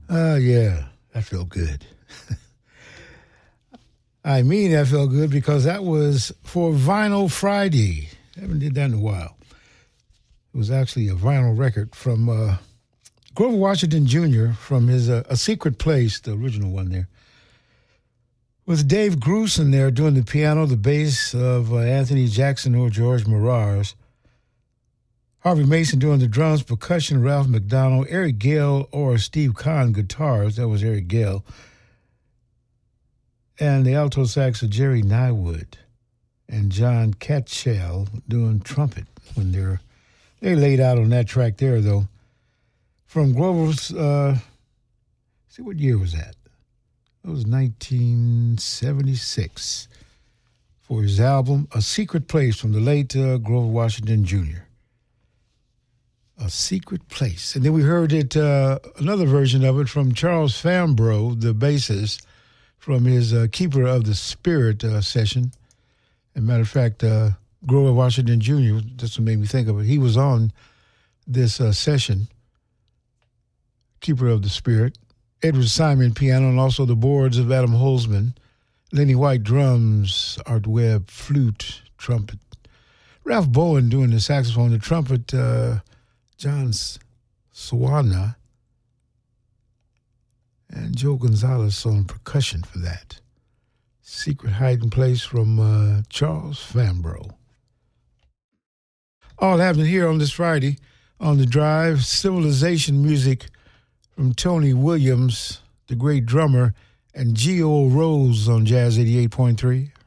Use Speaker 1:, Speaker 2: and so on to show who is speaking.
Speaker 1: Yeah, that felt good. I mean, that felt good because that was for Vinyl Friday. I haven't did that in a while. It was actually a vinyl record from Grover Washington Jr. from his A Secret Place, the original one there. With Dave Grusin there doing the piano, the bass of Anthony Jackson or George Morars. Harvey Mason doing the drums, percussion, Ralph McDonald, Eric Gale or Steve Kahn guitars. That was Eric Gale. And the alto sax of Jerry Nywood and John Catchell doing trumpet when they laid out on that track there, though. From Grover's, see, what year was that? It was 1976 for his album, A Secret Place, from the late Grover Washington Jr. A Secret Place. And then we heard it, another version of it from Charles Fambrough, the bassist, from his Keeper of the Spirit session. As a matter of fact, Grover Washington Jr., that's what made me think of it. He was on this session, Keeper of the Spirit. Edward Simon piano, and also the boards of Adam Holzman. Lenny White drums, Art Webb flute, trumpet. Ralph Bowen doing the saxophone, the trumpet, John Swana, and Joe Gonzalez on percussion for that. Secret Hiding Place from Charles Fambrough. All happening here on this Friday on The Drive. Civilization music from Tony Williams, the great drummer, and G.O. Rose on Jazz 88.3.